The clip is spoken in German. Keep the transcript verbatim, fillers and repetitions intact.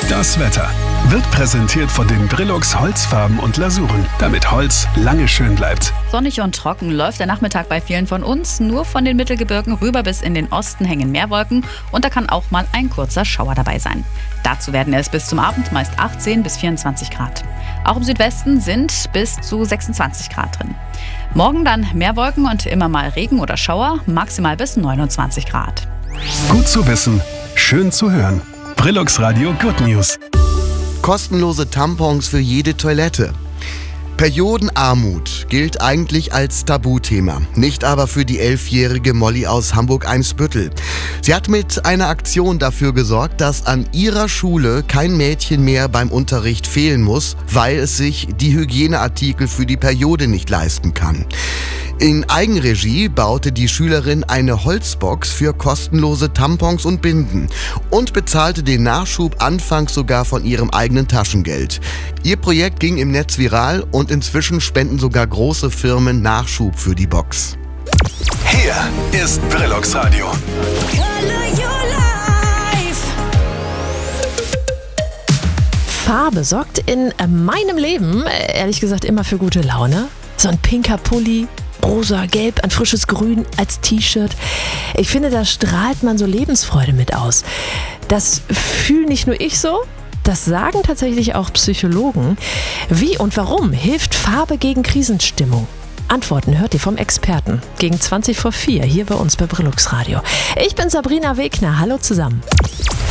Das Wetter wird präsentiert von den Brillux Holzfarben und Lasuren, damit Holz lange schön bleibt. Sonnig und trocken läuft der Nachmittag bei vielen von uns. Nur von den Mittelgebirgen rüber bis in den Osten hängen Meerwolken und da kann auch mal ein kurzer Schauer dabei sein. Dazu werden es bis zum Abend meist achtzehn bis vierundzwanzig Grad. Auch im Südwesten sind bis zu sechsundzwanzig Grad drin. Morgen dann Meerwolken und immer mal Regen oder Schauer, maximal bis neunundzwanzig Grad. Gut zu wissen, schön zu hören. Brillux Radio Good News. Kostenlose Tampons für jede Toilette. Periodenarmut gilt eigentlich als Tabuthema, nicht aber für die elfjährige Molly aus Hamburg-Eimsbüttel. Sie hat mit einer Aktion dafür gesorgt, dass an ihrer Schule kein Mädchen mehr beim Unterricht fehlen muss, weil es sich die Hygieneartikel für die Periode nicht leisten kann. In Eigenregie baute die Schülerin eine Holzbox für kostenlose Tampons und Binden und bezahlte den Nachschub anfangs sogar von ihrem eigenen Taschengeld. Ihr Projekt ging im Netz viral und inzwischen spenden sogar große Firmen Nachschub für die Box. Hier ist Brillux Radio. Farbe sorgt in meinem Leben, ehrlich gesagt, immer für gute Laune. So ein pinker Pulli, rosa, gelb, ein frisches Grün als T-Shirt. Ich finde, da strahlt man so Lebensfreude mit aus. Das fühle nicht nur ich so, das sagen tatsächlich auch Psychologen. Wie und warum hilft Farbe gegen Krisenstimmung? Antworten hört ihr vom Experten. Gegen zwanzig vor vier hier bei uns bei Brillux Radio. Ich bin Sabrina Wegner. Hallo zusammen.